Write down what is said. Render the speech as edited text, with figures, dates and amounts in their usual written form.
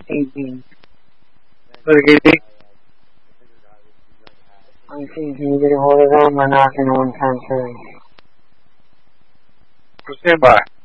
18. Pagkili? Ang sige, get a hold of them. I'm not going to one-time service. Stand by.